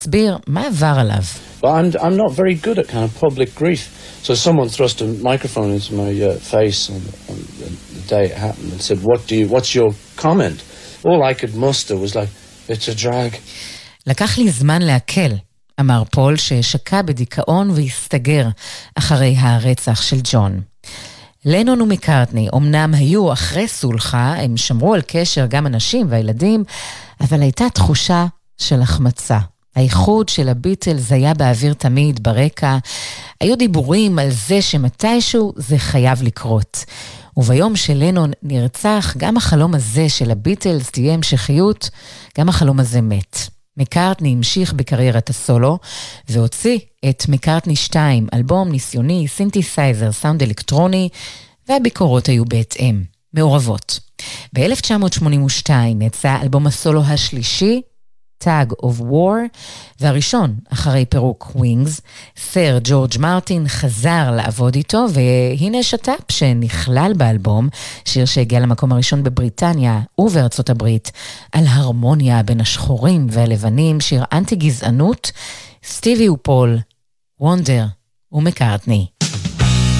תסביר מה עבר עליו. But I'm not very good at kind of public grief. So someone thrust a microphone into my face on the day it happened and said, what's your comment? All I could muster was like, it's a drag. לקח לי זמן להקל, אמר פול ששקע בדיכאון והסתגר אחרי הרצח של ג'ון. לנון ומקארטני אמנם היו אחרי סולחה, הם שמרו על קשר גם אנשים והילדים, אבל הייתה תחושה של החמצה. האיחוד של הביטלס היה באוויר תמיד ברקע, היו דיבורים על זה שמתישהו זה חייב לקרות. וביום שלנון נרצח, גם החלום הזה של הביטלס תהיה המשכיות, גם החלום הזה מת. מקארטני המשיך בקריירת הסולו, והוציא את מקארטני 2, אלבום ניסיוני, סינתסייזר, סאונד אלקטרוני, והביקורות היו בהתאם, מעורבות. ב-1982 יצא אלבום הסולו השלישי, Tag of War, והראשון, אחרי פירוק Wings, סר ג'ורג' מרטין חזר לעבוד איתו, והנה שטאפ שנכלל באלבום, שיר שהגיע למקום הראשון בבריטניה ובארצות הברית, על הרמוניה בין השחורים והלבנים, שיר אנטי גזענות, סטיבי ופול, וונדר ומקארטני.